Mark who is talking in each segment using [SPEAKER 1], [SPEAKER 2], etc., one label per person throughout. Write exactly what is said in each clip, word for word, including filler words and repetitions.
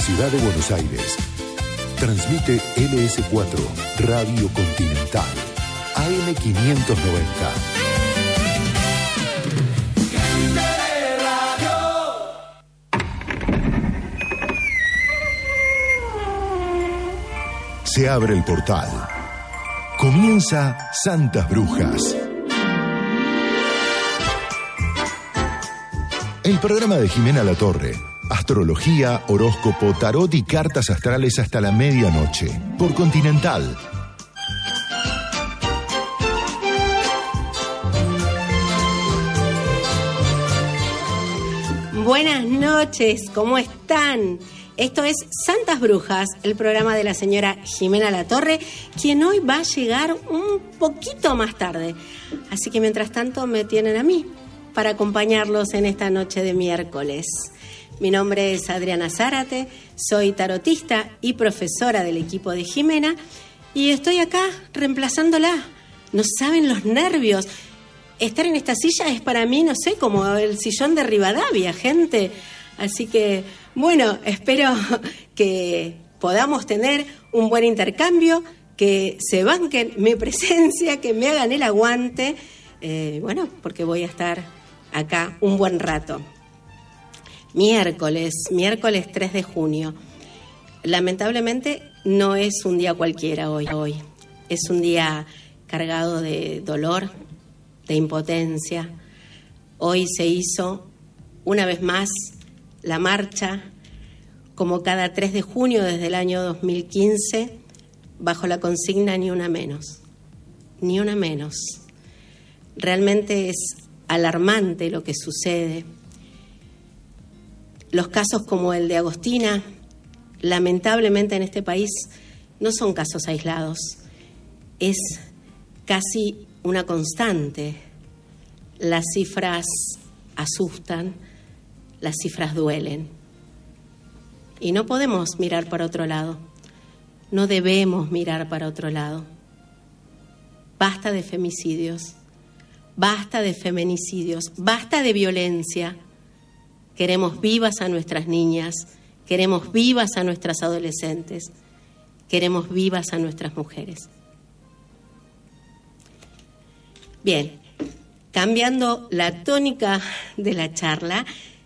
[SPEAKER 1] Ciudad de Buenos Aires. Transmite L S cuatro Radio Continental, A M quinientos noventa. Se abre el portal. Comienza Santas Brujas. El programa de Jimena Latorre. Astrología, horóscopo, tarot y cartas astrales hasta la medianoche. Por Continental.
[SPEAKER 2] Buenas noches, ¿cómo están? Esto es Santas Brujas, el programa de la señora Jimena Latorre, quien hoy va a llegar un poquito más tarde. Así que mientras tanto me tienen a mí para acompañarlos en esta noche de miércoles. Mi nombre es Adriana Zárate, soy tarotista y profesora del equipo de Jimena y estoy acá reemplazándola. No saben los nervios. Estar en esta silla es para mí, no sé, como el sillón de Rivadavia, gente. Así que, bueno, espero que podamos tener un buen intercambio, que se banquen mi presencia, que me hagan el aguante. Eh, bueno, porque voy a estar acá un buen rato. Miércoles, miércoles tres de junio. Lamentablemente no es un día cualquiera hoy, hoy. Es un día cargado de dolor, de impotencia. Hoy se hizo una vez más la marcha, como cada tres de junio desde el año dos mil quince, bajo la consigna ni una menos. Ni una menos. Realmente es alarmante lo que sucede. Los casos como el de Agostina, lamentablemente en este país, no son casos aislados. Es casi una constante. Las cifras asustan, las cifras duelen. Y no podemos mirar para otro lado. No debemos mirar para otro lado. Basta de femicidios, basta de feminicidios, basta de violencia. Queremos vivas a nuestras niñas, queremos vivas a nuestras adolescentes, queremos vivas a nuestras mujeres. Bien, cambiando la tónica de la charla,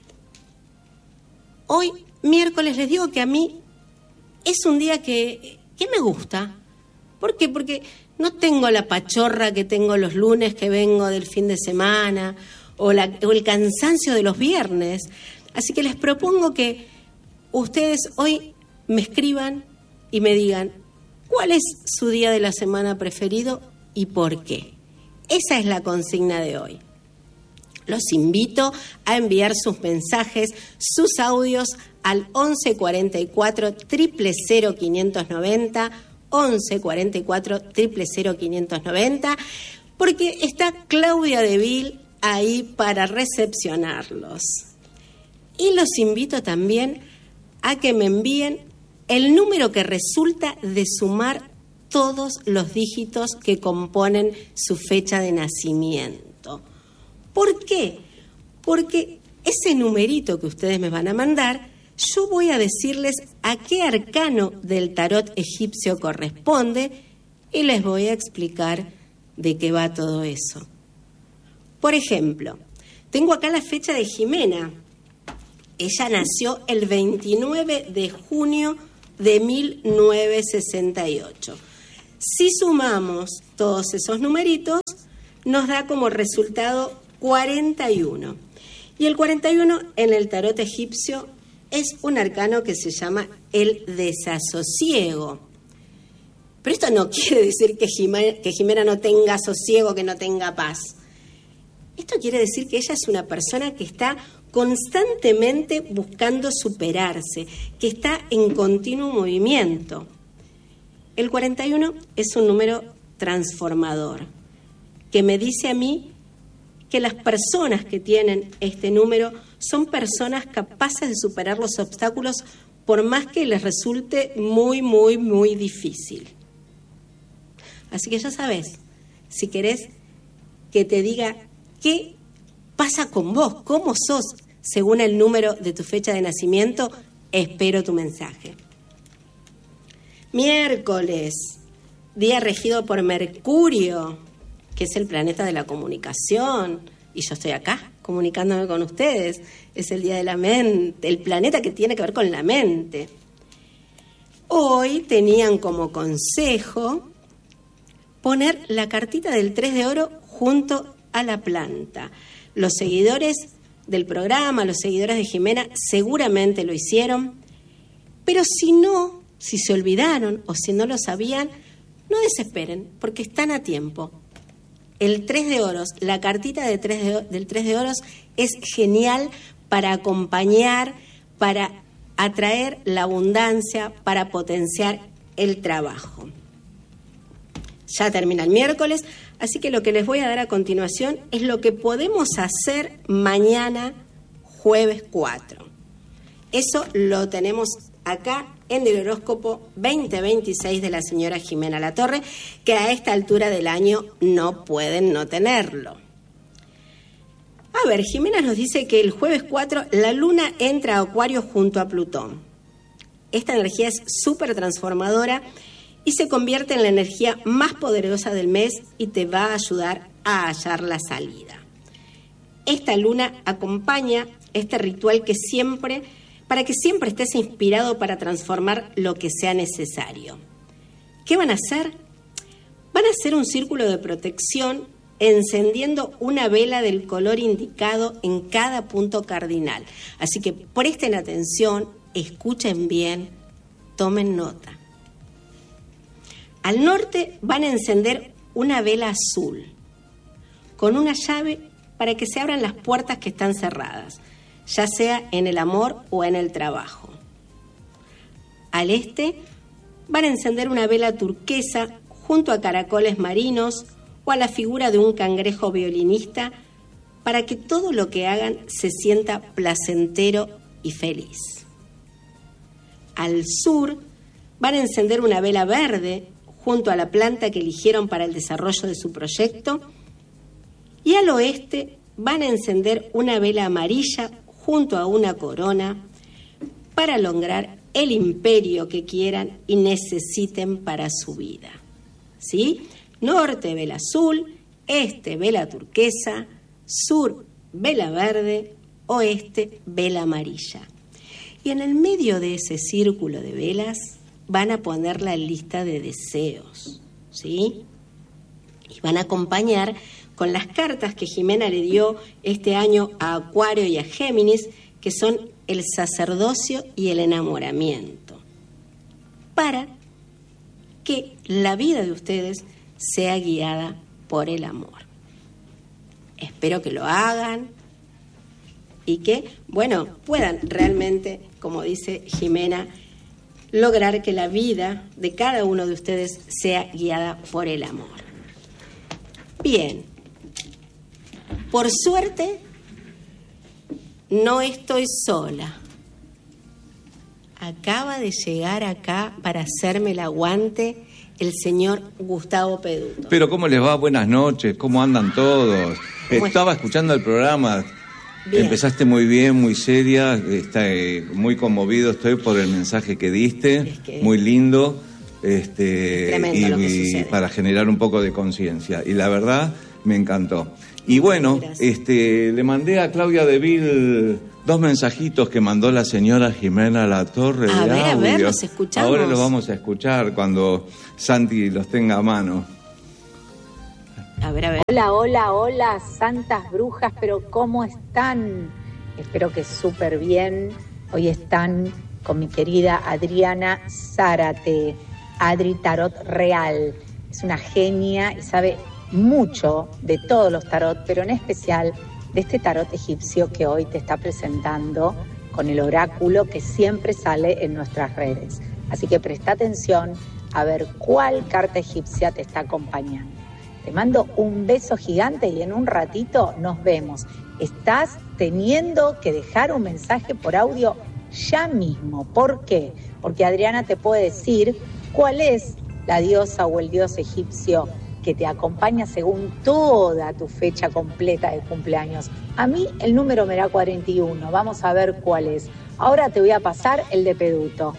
[SPEAKER 2] hoy, miércoles, les digo que a mí es un día que, que me gusta. ¿Por qué? Porque no tengo la pachorra que tengo los lunes que vengo del fin de semana, o, la, o el cansancio de los viernes. Así que les propongo que ustedes hoy me escriban y me digan cuál es su día de la semana preferido y por qué. Esa es la consigna de hoy. Los invito a enviar sus mensajes, sus audios al once cuarenta y cuatro, cero cero cero, quinientos noventa, once cuarenta y cuatro, cero cero cero, quinientos noventa, porque está Claudia Deville ahí para recepcionarlos. Y los invito también a que me envíen el número que resulta de sumar todos los dígitos que componen su fecha de nacimiento. ¿Por qué? Porque ese numerito que ustedes me van a mandar, yo voy a decirles a qué arcano del tarot egipcio corresponde y les voy a explicar de qué va todo eso. Por ejemplo, tengo acá la fecha de Jimena. Ella nació el veintinueve de junio de mil novecientos sesenta y ocho. Si sumamos todos esos numeritos, nos da como resultado cuarenta y uno. Y el cuarenta y uno en el tarot egipcio es un arcano que se llama el desasosiego. Pero esto no quiere decir que Jimena, que Jimena no tenga sosiego, que no tenga paz. Esto quiere decir que ella es una persona que está constantemente buscando superarse, que está en continuo movimiento. El cuarenta y uno es un número transformador, que me dice a mí que las personas que tienen este número son personas capaces de superar los obstáculos por más que les resulte muy, muy, muy difícil. Así que ya sabes, si querés que te diga qué pasa con vos, cómo sos según el número de tu fecha de nacimiento, Espero tu mensaje. Miércoles, día regido por Mercurio, que es el planeta de la comunicación, y yo estoy acá comunicándome con ustedes. Es el día de la mente, el planeta que tiene que ver con la mente. Hoy tenían como consejo poner la cartita del tres de oro junto a la planta. Los seguidores del programa, los seguidores de Jimena, seguramente lo hicieron, pero si no, si se olvidaron o si no lo sabían, no desesperen, porque están a tiempo. El tres de oros, la cartita de tres de, del tres de oros es genial para acompañar, para atraer la abundancia, para potenciar el trabajo. Ya termina el miércoles, así que lo que les voy a dar a continuación es lo que podemos hacer mañana, jueves cuatro. Eso lo tenemos acá en el horóscopo veinte veintiséis de la señora Jimena Latorre, que a esta altura del año no pueden no tenerlo. A ver, Jimena nos dice que el jueves cuatro la luna entra a Acuario junto a Plutón. Esta energía es súper transformadora y se convierte en la energía más poderosa del mes y te va a ayudar a hallar la salida. Esta luna acompaña este ritual que siempre, para que siempre estés inspirado para transformar lo que sea necesario. ¿Qué van a hacer? Van a hacer un círculo de protección encendiendo una vela del color indicado en cada punto cardinal. Así que presten atención, escuchen bien, tomen nota. Al norte van a encender una vela azul con una llave para que se abran las puertas que están cerradas, ya sea en el amor o en el trabajo. Al este van a encender una vela turquesa junto a caracoles marinos o a la figura de un cangrejo violinista para que todo lo que hagan se sienta placentero y feliz. Al sur van a encender una vela verde junto a la planta que eligieron para el desarrollo de su proyecto, y al oeste van a encender una vela amarilla junto a una corona para lograr el imperio que quieran y necesiten para su vida. ¿Sí? Norte, vela azul, este, vela turquesa, sur, vela verde, oeste, vela amarilla. Y en el medio de ese círculo de velas van a poner la lista de deseos, ¿sí? Y van a acompañar con las cartas que Jimena le dio este año a Acuario y a Géminis, que son el sacerdocio y el enamoramiento, para que la vida de ustedes sea guiada por el amor. Espero que lo hagan y que, bueno, puedan realmente, como dice Jimena, lograr que la vida de cada uno de ustedes sea guiada por el amor. Bien, por suerte no estoy sola. Acaba de llegar acá para hacerme el aguante el señor Gustavo Peduto.
[SPEAKER 3] Pero ¿cómo les va? Buenas noches, ¿cómo andan todos? ¿Cómo Estaba es? escuchando el programa. Bien. Empezaste muy bien, muy seria, está, eh, muy conmovido estoy por el mensaje que diste, es que muy lindo, este,
[SPEAKER 2] tremendo
[SPEAKER 3] y,
[SPEAKER 2] lo que
[SPEAKER 3] y
[SPEAKER 2] sucede.
[SPEAKER 3] Para generar un poco de conciencia. Y la verdad, me encantó. Y bueno, este, le mandé a Claudia Deville dos mensajitos que mandó la señora Jimena Latorre de
[SPEAKER 2] A ver,
[SPEAKER 3] audio.
[SPEAKER 2] a ver, los escuchamos.
[SPEAKER 3] Ahora los vamos a escuchar cuando Santi los tenga a mano.
[SPEAKER 2] A ver, a ver.
[SPEAKER 4] Hola, hola, hola, santas brujas, pero ¿cómo están? Espero que súper bien. Hoy están con mi querida Adriana Zárate, Adri Tarot Real. Es una genia y sabe mucho de todos los tarot, pero en especial de este tarot egipcio que hoy te está presentando con el oráculo que siempre sale en nuestras redes. Así que presta atención a ver cuál carta egipcia te está acompañando. Te mando un beso gigante y en un ratito nos vemos. Estás teniendo que dejar un mensaje por audio ya mismo. ¿Por qué? Porque Adriana te puede decir cuál es la diosa o el dios egipcio que te acompaña según toda tu fecha completa de cumpleaños. A mí el número me da cuarenta y uno, vamos a ver cuál es. Ahora te voy a pasar el de Peduto.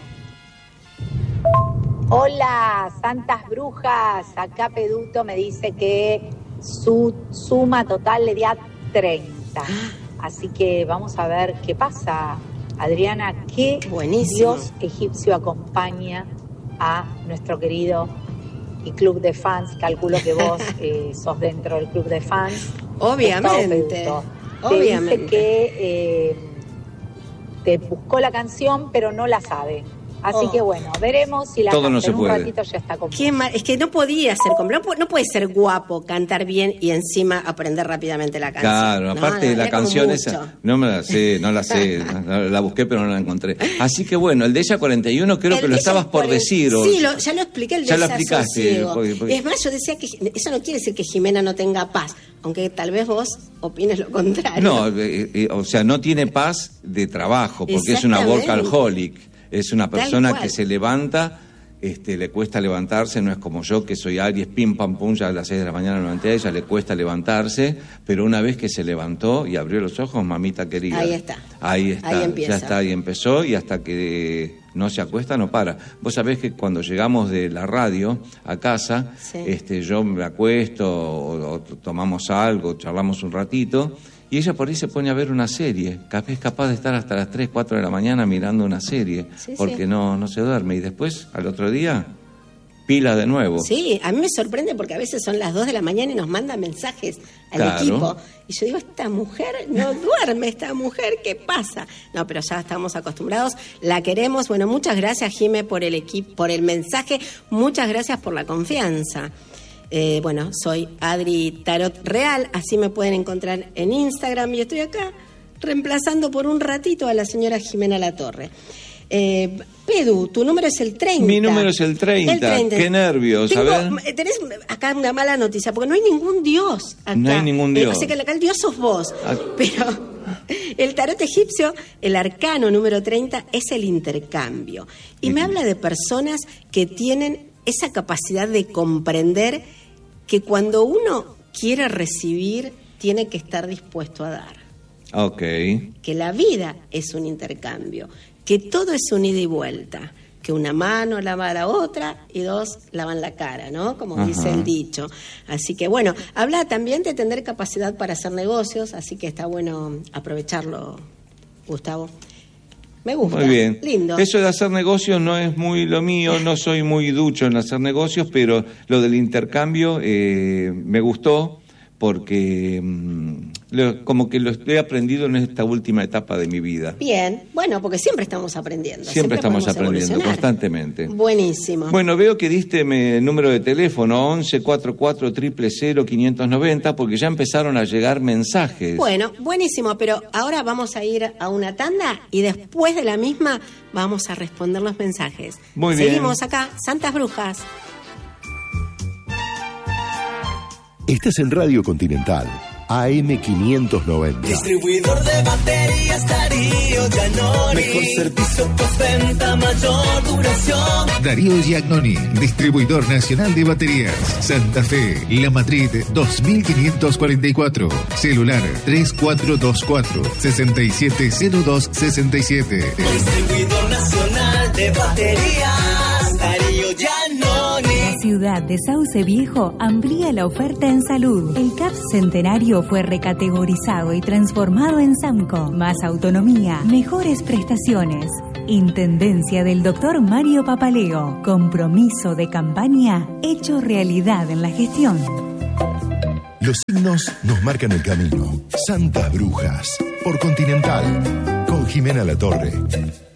[SPEAKER 4] Hola, santas brujas, acá Peduto me dice que su suma total le da treinta. Así que vamos a ver qué pasa. Adriana, ¿qué
[SPEAKER 2] Buenísimo.
[SPEAKER 4] dios egipcio acompaña a nuestro querido y club de fans? Calculo que vos eh, sos dentro del club de fans.
[SPEAKER 2] Obviamente. Obviamente.
[SPEAKER 4] Te dice que eh, te buscó la canción, pero no la sabe. Así oh. que bueno, veremos si la
[SPEAKER 3] Todo no
[SPEAKER 4] canta.
[SPEAKER 3] se
[SPEAKER 4] en un
[SPEAKER 3] puede.
[SPEAKER 4] ratito ya está completa.
[SPEAKER 2] Qué mal, es que no podía ser no, no puede ser guapo, cantar bien y encima aprender rápidamente la canción.
[SPEAKER 3] Claro, aparte
[SPEAKER 2] no,
[SPEAKER 3] de
[SPEAKER 2] no,
[SPEAKER 3] la canción esa, no me la sé, no la sé, la busqué pero no la encontré. Así que bueno, el de ella cuarenta y uno creo el que lo estabas por decir. O...
[SPEAKER 2] Sí, lo, ya lo expliqué, el de
[SPEAKER 3] ya lo explicaste.
[SPEAKER 2] Porque, porque... Es más, yo decía que eso no quiere decir que Jimena no tenga paz, aunque tal vez vos opines lo contrario.
[SPEAKER 3] No, eh, eh, o sea, no tiene paz de trabajo, porque es una workaholic. Es una persona que se levanta, este, le cuesta levantarse, no es como yo que soy Aries, pim, pam, pum, ya a las seis de la mañana me levanté, a ella le cuesta levantarse, pero una vez que se levantó y abrió los ojos, mamita querida.
[SPEAKER 2] Ahí está.
[SPEAKER 3] Ahí está,
[SPEAKER 2] ahí empieza.
[SPEAKER 3] Ya está, ahí empezó y hasta que no se acuesta no para. Vos sabés que cuando llegamos de la radio a casa, sí. este, yo me acuesto o, o tomamos algo, charlamos un ratito. Y ella por ahí se pone a ver una serie, es capaz de estar hasta las tres, cuatro de la mañana mirando una serie, sí, porque sí. No, no se duerme. Y después, al otro día, pila de nuevo.
[SPEAKER 2] Sí, a mí me sorprende porque a veces son las dos de la mañana y nos manda mensajes al claro. equipo. Y yo digo, esta mujer no duerme, esta mujer, ¿qué pasa? No, pero ya estamos acostumbrados, la queremos. Bueno, muchas gracias, Jime, por el equipo, por el mensaje, muchas gracias por la confianza. Eh, bueno, soy Adri Tarot Real, así me pueden encontrar en Instagram y estoy acá reemplazando por un ratito a la señora Jimena Latorre. Eh, Pedu, tu número es el treinta.
[SPEAKER 3] Mi número es el treinta, el treinta. Qué nervios,
[SPEAKER 2] Tengo,
[SPEAKER 3] a ver.
[SPEAKER 2] Tenés acá una mala noticia, porque no hay ningún dios acá.
[SPEAKER 3] No hay ningún dios.
[SPEAKER 2] Eh, o sea que acá el dios sos vos, ah. pero el tarot egipcio, el arcano número treinta es el intercambio. Y me habla de personas que tienen esa capacidad de comprender que cuando uno quiere recibir, tiene que estar dispuesto a dar.
[SPEAKER 3] Ok.
[SPEAKER 2] Que la vida es un intercambio, que todo es un ida y vuelta, que una mano lava a la otra y dos lavan la cara, ¿no? Como Ajá. dice el dicho. Así que bueno, habla también de tener capacidad para hacer negocios, así que está bueno aprovecharlo, Gustavo. Me gusta.
[SPEAKER 3] Muy bien.
[SPEAKER 2] Lindo.
[SPEAKER 3] Eso de hacer negocios no es muy lo mío, no soy muy ducho en hacer negocios, pero lo del intercambio eh, me gustó porque mmm, lo, como que lo he aprendido en esta última etapa de mi vida.
[SPEAKER 2] Bien, bueno, porque siempre estamos aprendiendo.
[SPEAKER 3] Siempre, siempre estamos aprendiendo, constantemente.
[SPEAKER 2] Buenísimo.
[SPEAKER 3] Bueno, veo que diste el número de teléfono, once cuarenta y cuatro cero cero cero quinientos noventa, porque ya empezaron a llegar mensajes.
[SPEAKER 2] Bueno, buenísimo, pero ahora vamos a ir a una tanda y después de la misma vamos a responder los mensajes.
[SPEAKER 3] Muy bien.
[SPEAKER 2] Seguimos acá, Santas Brujas.
[SPEAKER 1] Estás en Radio Continental, A M quinientos noventa.
[SPEAKER 5] Distribuidor de baterías Darío Giannoni. Mejor servicio postventa, mayor duración.
[SPEAKER 6] Darío Giannoni, distribuidor nacional de baterías. Santa Fe, La Madrid dos mil quinientos cuarenta y cuatro. Celular tres cuatro dos cuatro, seis siete cero dos seis siete.
[SPEAKER 5] Distribuidor nacional de baterías Darío Giannoni.
[SPEAKER 7] Ciudad de Sauce Viejo amplía la oferta en salud. El C A P Centenario fue recategorizado y transformado en SAMCO. Más autonomía, mejores prestaciones. Intendencia del doctor Mario Papaleo. Compromiso de campaña hecho realidad en la gestión.
[SPEAKER 1] Los signos nos marcan el camino. Santas Brujas, por Continental, con Jimena Latorre.